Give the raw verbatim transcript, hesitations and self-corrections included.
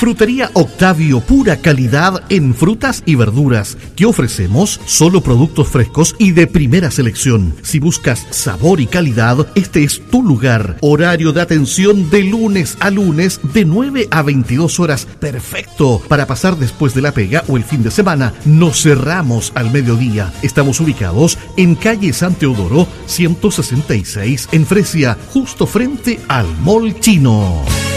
Frutería Octavio, pura calidad en frutas y verduras, que ofrecemos solo productos frescos y de primera selección. Si buscas sabor y calidad, este es tu lugar. Horario de atención de lunes a lunes de nueve a veintidós horas, perfecto para pasar después de la pega o el fin de semana. Nos cerramos al mediodía. Estamos ubicados en calle San Teodoro ciento sesenta y seis en Fresia, justo frente al Mall Chino.